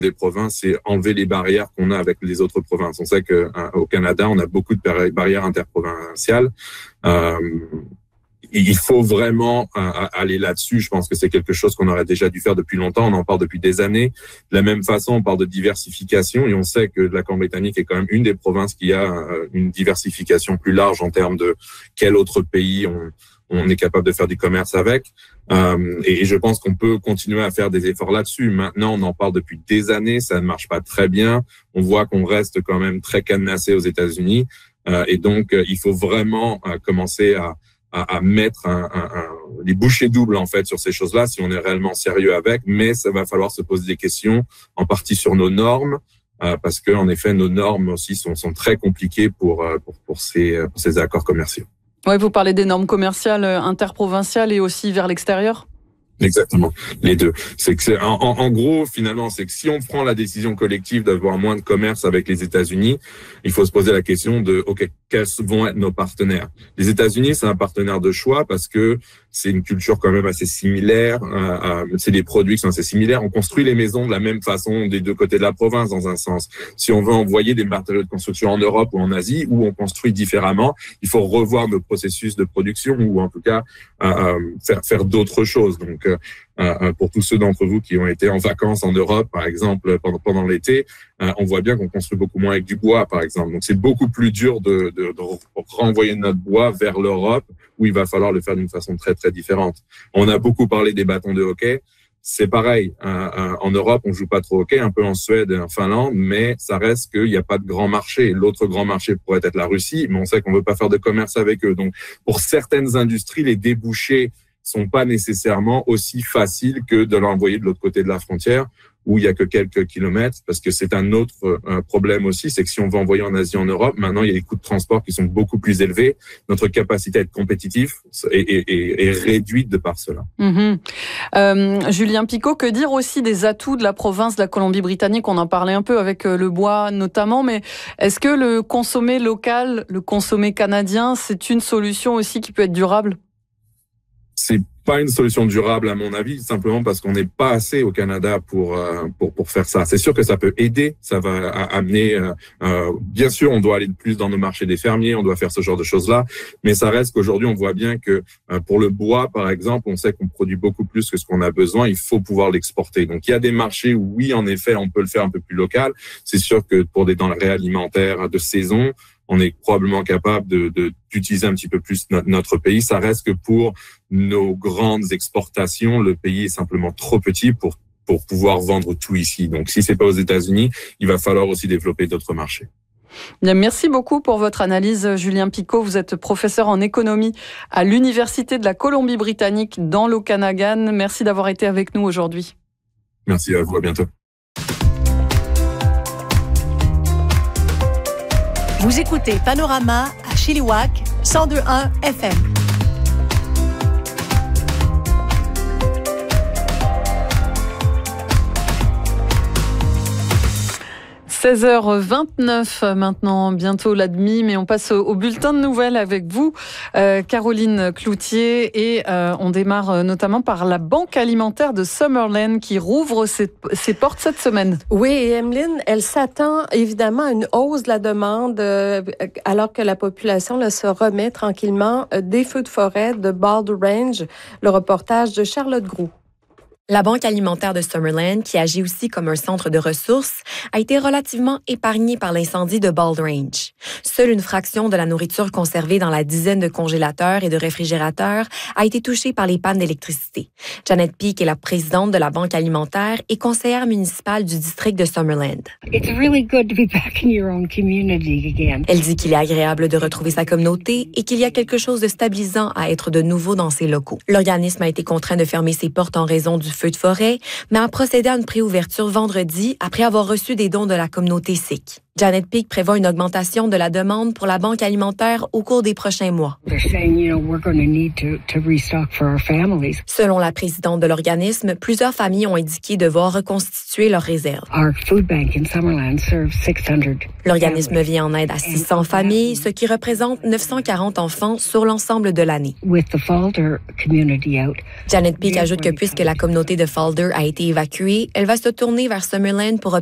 des provinces, c'est enlever les barrières qu'on a avec les autres provinces. On sait qu'au Canada, on a beaucoup de barrières interprovinciales. Il faut vraiment aller là-dessus. Je pense que c'est quelque chose qu'on aurait déjà dû faire depuis longtemps. On en parle depuis des années. De la même façon, on parle de diversification et on sait que la Colombie-Britannique est quand même une des provinces qui a une diversification plus large en termes de quel autre pays on est capable de faire du commerce avec. Et je pense qu'on peut continuer à faire des efforts là-dessus. Maintenant, on en parle depuis des années. Ça ne marche pas très bien. On voit qu'on reste quand même très cadenassé aux États-Unis. Et donc, il faut vraiment commencer à mettre les bouchées doubles en fait sur ces choses-là si on est réellement sérieux avec, mais ça va falloir se poser des questions en partie sur nos normes parce que en effet nos normes aussi sont très compliquées pour ces accords commerciaux. Oui, vous parlez des normes commerciales interprovinciales et aussi vers l'extérieur. Exactement, les deux. C'est que en gros, finalement, c'est que si on prend la décision collective d'avoir moins de commerce avec les États-Unis, il faut se poser la question de, OK, quels vont être nos partenaires? Les États-Unis, c'est un partenaire de choix parce que c'est une culture quand même assez similaire, c'est des produits qui sont assez similaires. On construit les maisons de la même façon des deux côtés de la province, dans un sens. Si on veut envoyer des matériaux de construction en Europe ou en Asie, où on construit différemment, il faut revoir nos processus de production ou en tout cas faire d'autres choses. Donc, pour tous ceux d'entre vous qui ont été en vacances en Europe, par exemple, pendant l'été, on voit bien qu'on construit beaucoup moins avec du bois, par exemple. Donc, c'est beaucoup plus dur de renvoyer notre bois vers l'Europe, où il va falloir le faire d'une façon très, très différente. On a beaucoup parlé des bâtons de hockey. C'est pareil. En Europe, on joue pas trop au hockey, un peu en Suède et en Finlande, mais ça reste qu'il n'y a pas de grand marché. L'autre grand marché pourrait être la Russie, mais on sait qu'on veut pas faire de commerce avec eux. Donc, pour certaines industries, les débouchés sont pas nécessairement aussi faciles que de l'envoyer de l'autre côté de la frontière où il y a que quelques kilomètres, parce que c'est un autre problème aussi, c'est que si on veut envoyer en Asie, en Europe, maintenant il y a des coûts de transport qui sont beaucoup plus élevés. Notre capacité à être compétitif est réduite de par cela. Julien Picot, que dire aussi des atouts de la province de la Colombie-Britannique? On en parlait un peu avec le bois notamment, mais est-ce que le consommer local, le consommer canadien, c'est une solution aussi qui peut être durable? C'est pas une solution durable à mon avis, simplement parce qu'on n'est pas assez au Canada pour faire ça. C'est sûr que ça peut aider, ça va amener. Bien sûr, on doit aller de plus dans nos marchés des fermiers, on doit faire ce genre de choses-là, mais ça reste qu'aujourd'hui, on voit bien que pour le bois, par exemple, on sait qu'on produit beaucoup plus que ce qu'on a besoin. Il faut pouvoir l'exporter. Donc, il y a des marchés où oui, en effet, on peut le faire un peu plus local. C'est sûr que pour des denrées alimentaires de saison, on est probablement capable d'utiliser un petit peu plus notre pays. Ça reste que pour nos grandes exportations, le pays est simplement trop petit pour pouvoir vendre tout ici. Donc, si c'est pas aux États-Unis, il va falloir aussi développer d'autres marchés. Bien, merci beaucoup pour votre analyse, Julien Picot. Vous êtes professeur en économie à l'Université de la Colombie-Britannique dans l'Okanagan. Merci d'avoir été avec nous aujourd'hui. Merci à vous, à bientôt. Vous écoutez Panorama à Chilliwack, 102.1 FM. 16h29 maintenant, bientôt la demi, mais on passe au bulletin de nouvelles avec vous, Caroline Cloutier, et on démarre notamment par la Banque alimentaire de Summerlin qui rouvre ses portes cette semaine. Oui, et Emeline, elle s'attend évidemment à une hausse de la demande alors que la population se remet tranquillement des feux de forêt de Balder Range. Le reportage de Charlotte Groux. La Banque alimentaire de Summerlin, qui agit aussi comme un centre de ressources, a été relativement épargnée par l'incendie de Balder Range. Seule une fraction de la nourriture conservée dans la dizaine de congélateurs et de réfrigérateurs a été touchée par les pannes d'électricité. Janet Peake est la présidente de la Banque alimentaire et conseillère municipale du district de Summerland. It's really good to be back in your own community again. Elle dit qu'il est agréable de retrouver sa communauté et qu'il y a quelque chose de stabilisant à être de nouveau dans ses locaux. L'organisme a été contraint de fermer ses portes en raison du feu de forêt, mais a procédé à une préouverture vendredi après avoir reçu des dons de la communauté sikh. Janet Peake prévoit une augmentation de la demande pour la banque alimentaire au cours des prochains mois. Selon la présidente de l'organisme, plusieurs familles ont indiqué devoir reconstituer leurs réserves. L'organisme vient en aide à 600 familles, ce qui représente 940 enfants sur l'ensemble de l'année. Janet Peake ajoute que puisque la communauté de Falder a été évacuée, elle va se tourner vers Summerland pour